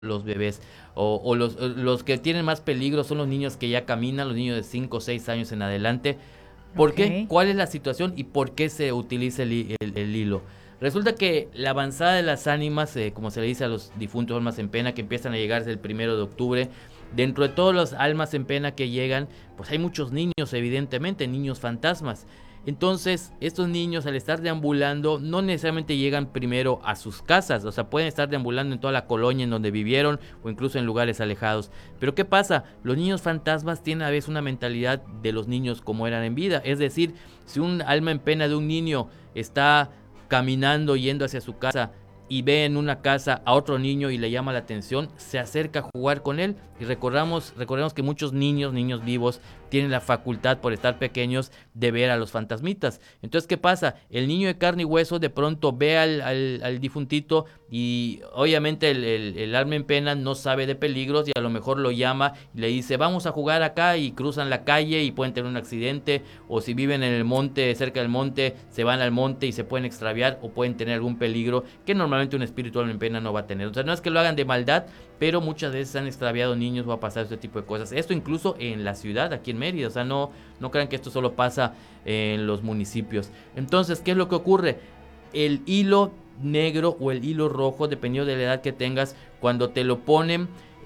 los bebés, o los que tienen más peligro son los niños que ya caminan, los niños de 5 o 6 años en adelante. ¿Por qué? ¿Cuál es la situación y por qué se utiliza el hilo? Resulta que la avanzada de las ánimas, como se le dice a los difuntos almas en pena, que empiezan a llegar desde el 1 de octubre, dentro de todas las almas en pena que llegan, pues hay muchos niños, evidentemente, niños fantasmas. Entonces, estos niños, al estar deambulando, no necesariamente llegan primero a sus casas, o sea, pueden estar deambulando en toda la colonia en donde vivieron o incluso en lugares alejados. Pero ¿qué pasa? Los niños fantasmas tienen a veces una mentalidad de los niños como eran en vida. Es decir, si un alma en pena de un niño está caminando, yendo hacia su casa, y ve en una casa a otro niño y le llama la atención, se acerca a jugar con él. Y recordemos que muchos niños vivos, tienen la facultad, por estar pequeños, de ver a los fantasmitas. Entonces, ¿qué pasa? El niño de carne y hueso de pronto ve al difuntito, y obviamente el alma en pena no sabe de peligros, y a lo mejor lo llama y le dice, vamos a jugar acá, y cruzan la calle y pueden tener un accidente, o si viven en el monte, cerca del monte, se van al monte y se pueden extraviar o pueden tener algún peligro que normalmente un espíritu alma en pena no va a tener. O sea, no es que lo hagan de maldad, pero muchas veces han extraviado niños o ha pasado este tipo de cosas. Esto incluso en la ciudad, aquí en Mérida. O sea, no crean que esto solo pasa en los municipios. Entonces, ¿qué es lo que ocurre? El hilo negro o el hilo rojo, dependiendo de la edad que tengas, cuando te lo ponen,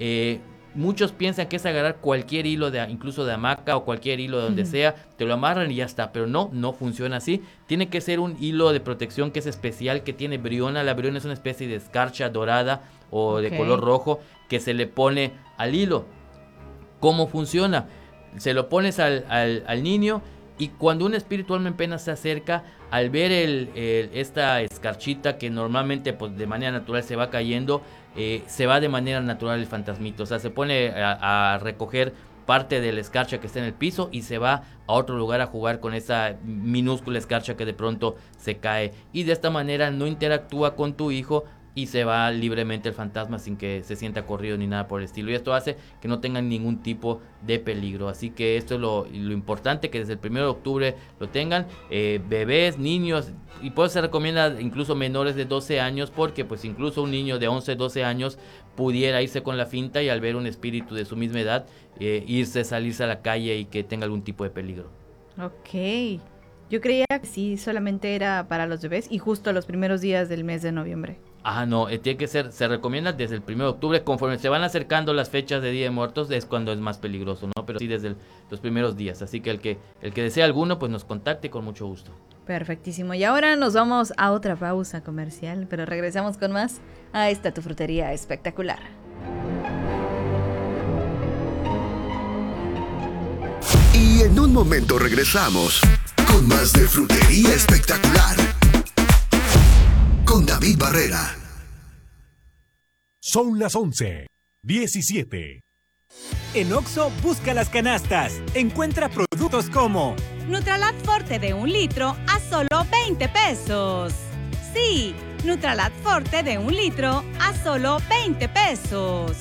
muchos piensan que es agarrar cualquier hilo, incluso de hamaca o cualquier hilo de donde sea, te lo amarran y ya está, pero no funciona así. Tiene que ser un hilo de protección que es especial, que tiene briona. La briona es una especie de escarcha dorada o de color rojo que se le pone al hilo. ¿Cómo funciona? Se lo pones al niño, y cuando un espíritu alma en pena se acerca, al ver esta escarchita que normalmente pues de manera natural se va cayendo, se va de manera natural el fantasmito. O sea, se pone a recoger parte de la escarcha que está en el piso y se va a otro lugar a jugar con esa minúscula escarcha que de pronto se cae. Y de esta manera no interactúa con tu hijo y se va libremente el fantasma sin que se sienta corrido ni nada por el estilo. Y esto hace que no tengan ningún tipo de peligro. Así que esto es lo importante, que desde el 1 de octubre lo tengan bebés, niños, y pues se recomienda incluso menores de 12 años, porque pues incluso un niño de 11, 12 años pudiera irse con la finta y al ver un espíritu de su misma edad, salirse a la calle y que tenga algún tipo de peligro. Ok. Yo creía que sí, solamente era para los bebés y justo los primeros días del mes de noviembre. No, tiene que ser, se recomienda desde el 1 de octubre, conforme se van acercando las fechas de Día de Muertos es cuando es más peligroso, ¿no? Pero sí desde los primeros días, así que el que desee alguno, pues nos contacte con mucho gusto. Perfectísimo, y ahora nos vamos a otra pausa comercial, pero regresamos con más a esta Tu Frutería Espectacular. Y en un momento regresamos con más de Frutería Espectacular con David Barrera. Son las 11:17. En Oxxo, busca las canastas. Encuentra productos como Nutralat Forte de 1 litro a solo 20 pesos. Sí, Nutralat Forte de 1 litro a solo 20 pesos.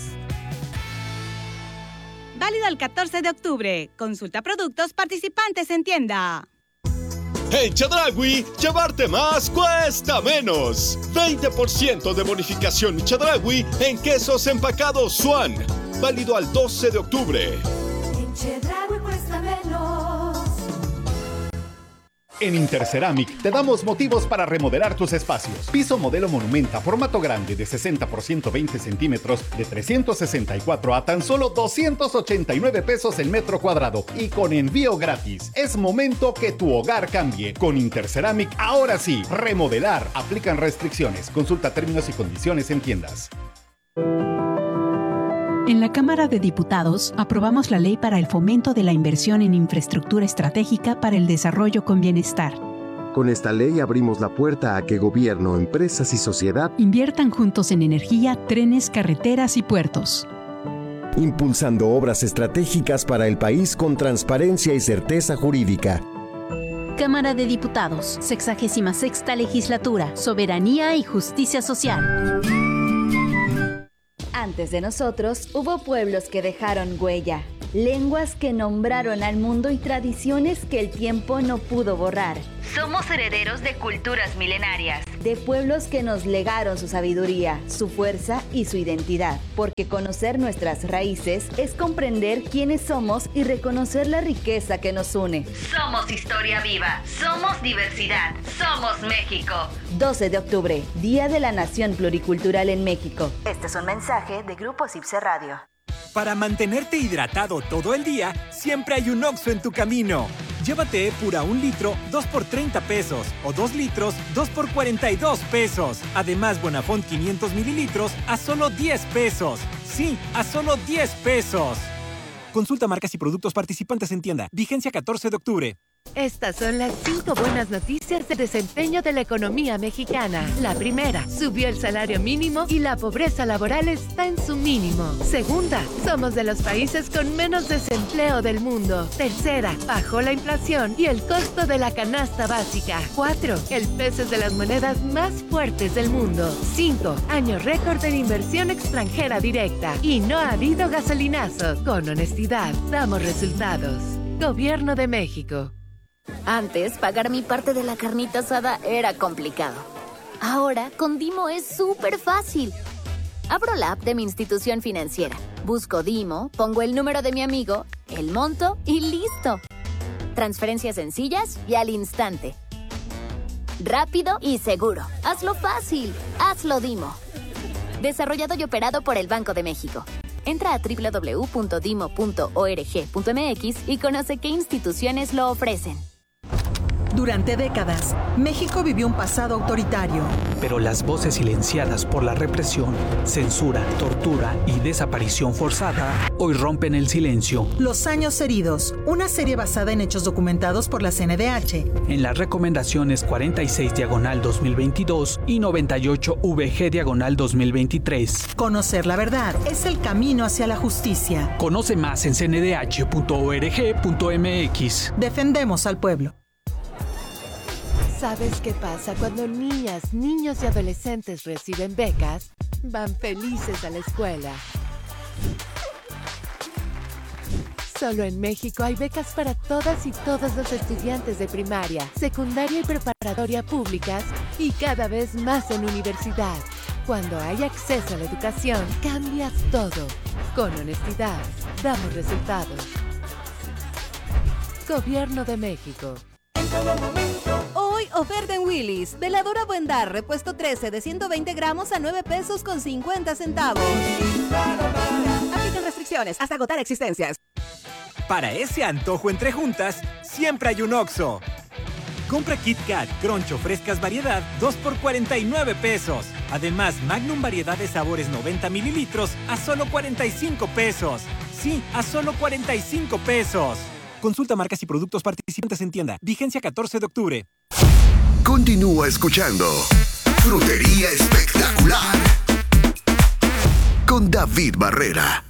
Válido el 14 de octubre. Consulta productos participantes en tienda. En Chedraui, llevarte más cuesta menos. 20% de bonificación Chedraui en quesos empacados Swan. Válido al 12 de octubre. En Chedraui cuesta menos. En Interceramic te damos motivos para remodelar tus espacios. Piso modelo Monumenta, formato grande de 60 por 120 centímetros, de 364 a tan solo 289 pesos el metro cuadrado y con envío gratis. Es momento que tu hogar cambie. Con Interceramic, ahora sí, remodelar. Aplican restricciones. Consulta términos y condiciones en tiendas. En la Cámara de Diputados aprobamos la Ley para el Fomento de la Inversión en Infraestructura Estratégica para el Desarrollo con Bienestar. Con esta ley abrimos la puerta a que gobierno, empresas y sociedad inviertan juntos en energía, trenes, carreteras y puertos. Impulsando obras estratégicas para el país con transparencia y certeza jurídica. Cámara de Diputados, 66ª Legislatura, Soberanía y Justicia Social. Antes de nosotros, hubo pueblos que dejaron huella, lenguas que nombraron al mundo y tradiciones que el tiempo no pudo borrar. Somos herederos de culturas milenarias. de pueblos que nos legaron su sabiduría, su fuerza y su identidad. Porque conocer nuestras raíces es comprender quiénes somos y reconocer la riqueza que nos une. Somos historia viva, somos diversidad, somos México. 12 de octubre, Día de la Nación Pluricultural en México. Este es un mensaje de Grupo Cipse Radio. Para mantenerte hidratado todo el día, siempre hay un Oxxo en tu camino. Llévate Epura 1 litro, 2 por 30 pesos. O 2 litros, 2 por 42 pesos. Además, Bonafont 500 mililitros a solo 10 pesos. Sí, a solo 10 pesos. Consulta marcas y productos participantes en tienda. Vigencia 14 de octubre. Estas son las 5 buenas noticias de desempeño de la economía mexicana. La primera, subió el salario mínimo y la pobreza laboral está en su mínimo. Segunda, somos de los países con menos desempleo del mundo. Tercera, bajó la inflación y el costo de la canasta básica. 4, el peso es de las monedas más fuertes del mundo. 5, año récord de inversión extranjera directa. Y no ha habido gasolinazos. Con honestidad, damos resultados. Gobierno de México. Antes, pagar mi parte de la carnita asada era complicado. Ahora, con Dimo es súper fácil. Abro la app de mi institución financiera, busco Dimo, pongo el número de mi amigo, el monto y ¡listo! Transferencias sencillas y al instante. Rápido y seguro. Hazlo fácil. Hazlo Dimo. Desarrollado y operado por el Banco de México. Entra a www.dimo.org.mx y conoce qué instituciones lo ofrecen. Durante décadas, México vivió un pasado autoritario. Pero las voces silenciadas por la represión, censura, tortura y desaparición forzada hoy rompen el silencio. Los años heridos, una serie basada en hechos documentados por la CNDH. En las recomendaciones 46/2022 y 98VG/2023. Conocer la verdad es el camino hacia la justicia. Conoce más en cndh.org.mx. Defendemos al pueblo. ¿Sabes qué pasa cuando niñas, niños y adolescentes reciben becas? Van felices a la escuela. Solo en México hay becas para todas y todos los estudiantes de primaria, secundaria y preparatoria públicas y cada vez más en universidad. Cuando hay acceso a la educación, cambias todo. Con honestidad, damos resultados. Gobierno de México. Hoy, oferta en Willy's. Veladora Buen Dar, repuesto 13 de 120 gramos a 9 pesos con 50 centavos. Aplican restricciones hasta agotar existencias. Para ese antojo entre juntas, siempre hay un Oxxo. Compra Kit Kat, Crunch o frescas variedad, 2 por 49 pesos. Además, Magnum variedad de sabores 90 mililitros a solo 45 pesos. Sí, a solo 45 pesos. Consulta marcas y productos participantes en tienda. Vigencia 14 de octubre. Continúa escuchando Frutería Espectacular con David Barrera.